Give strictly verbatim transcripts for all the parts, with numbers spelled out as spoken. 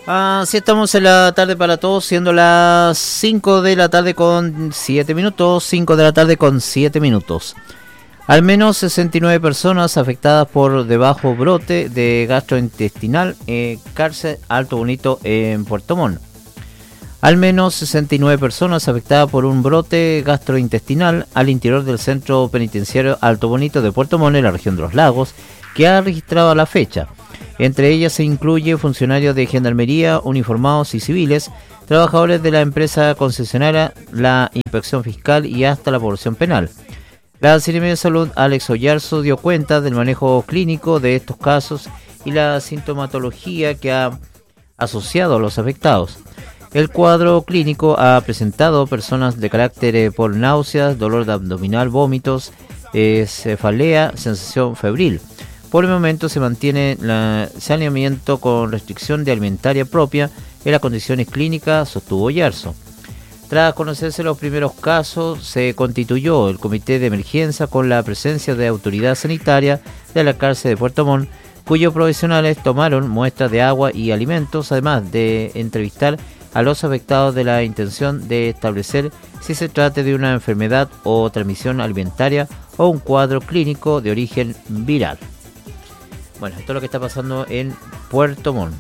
Así estamos en la tarde para todos, siendo las cinco de la tarde con siete minutos, cinco de la tarde con siete minutos. Al menos sesenta y nueve personas afectadas por debajo brote de gastrointestinal en cárcel Alto Bonito en Puerto Montt. Al menos sesenta y nueve personas afectadas por un brote gastrointestinal al interior del centro penitenciario Alto Bonito de Puerto Montt en la región de los Lagos, que ha registrado a la fecha. Entre ellas se incluye funcionarios de Gendarmería, uniformados y civiles, trabajadores de la empresa concesionaria, la inspección fiscal y hasta la población penal. La Secretaría de Salud, Alex Oyarzo, dio cuenta del manejo clínico de estos casos y la sintomatología que ha asociado a los afectados. El cuadro clínico ha presentado personas de carácter eh, por náuseas, dolor de abdominal, vómitos, eh, cefalea, sensación febril. Por el momento se mantiene el saneamiento con restricción de alimentaria propia en las condiciones clínicas, sostuvo Oyarzo. Tras conocerse los primeros casos, se constituyó el comité de emergencia con la presencia de autoridad sanitaria de la cárcel de Puerto Montt, cuyos profesionales tomaron muestras de agua y alimentos, además de entrevistar a los afectados de la intención de establecer si se trata de una enfermedad o transmisión alimentaria o un cuadro clínico de origen viral. Bueno, esto es lo que está pasando en Puerto Montt.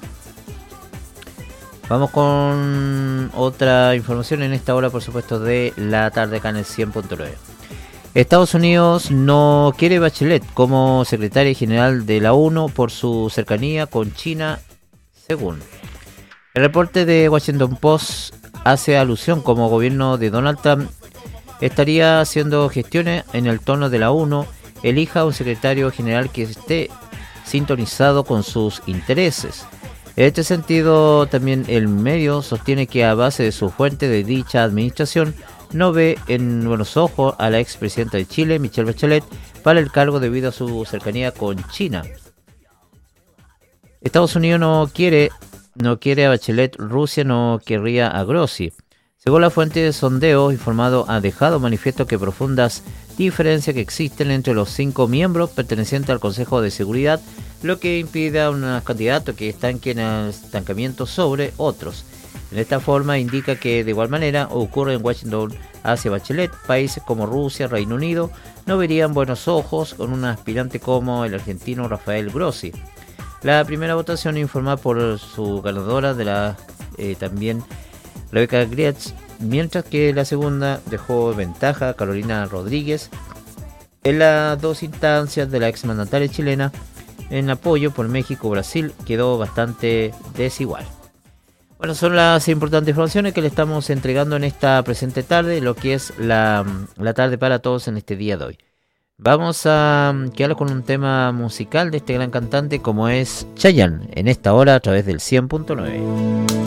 Vamos con otra información en esta hora, por supuesto, de la tarde acá en el cien punto nueve. Estados Unidos no quiere Bachelet como secretaria general de la ONU por su cercanía con China, según. El reporte de Washington Post hace alusión como gobierno de Donald Trump estaría haciendo gestiones en el tono de la ONU, elija un secretario general que esté sintonizado con sus intereses. En este sentido, también el medio sostiene que a base de su fuente de dicha administración no ve en buenos ojos a la expresidenta de Chile, Michelle Bachelet, para el cargo debido a su cercanía con China. Estados Unidos no quiere, no quiere a Bachelet, Rusia no querría a Grossi. Según la fuente de sondeo informado, ha dejado manifiesto que profundas diferencias que existen entre los cinco miembros pertenecientes al Consejo de Seguridad, lo que impide a unos candidatos que estanquen el estancamiento sobre otros. En esta forma indica que de igual manera ocurre en Washington hacia Bachelet, países como Rusia, Reino Unido no verían buenos ojos con un aspirante como el argentino Rafael Grossi. La primera votación informada por su ganadora de la eh, también Rebeca Grietz, mientras que la segunda dejó ventaja a Carolina Rodríguez. En las dos instancias de la exmandataria chilena, en apoyo por México-Brasil quedó bastante desigual. Bueno, son las importantes informaciones que le estamos entregando en esta presente tarde, lo que es la, la tarde para todos en este día de hoy. Vamos a quedarnos con un tema musical de este gran cantante como es Chayanne, en esta hora a través del cien punto nueve.